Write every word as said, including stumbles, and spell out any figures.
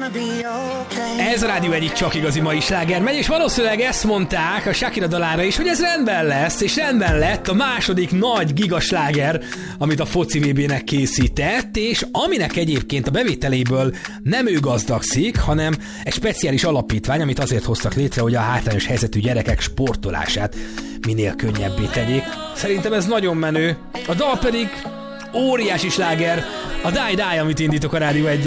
Ez a Rádió egyik csak igazi mai sláger megy, és valószínűleg ezt mondták a Shakira dalára is, hogy ez rendben lesz, és rendben lett a második nagy gigasláger, amit a foci vé bének készített, és aminek egyébként a bevételéből nem ő gazdagszik, hanem egy speciális alapítvány, amit azért hoztak létre, hogy a hátrányos helyzetű gyerekek sportolását minél könnyebbé tegyék. Szerintem ez nagyon menő. A dal pedig óriási sláger, a Die Die, amit indítok a Rádió egy